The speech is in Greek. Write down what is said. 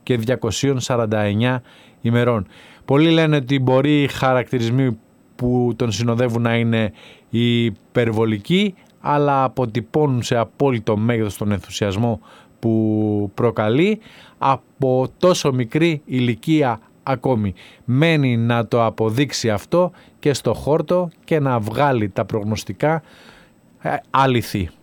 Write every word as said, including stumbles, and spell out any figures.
και διακόσιες σαράντα εννέα ημερών. Πολλοί λένε ότι μπορεί οι χαρακτηρισμοί που τον συνοδεύουν να είναι υπερβολικοί, αλλά αποτυπώνουν σε απόλυτο μέγεθος τον ενθουσιασμό που προκαλεί από τόσο μικρή ηλικία ακόμη. Μένει να το αποδείξει αυτό και στο χόρτο και να βγάλει τα προγνωστικά αληθή.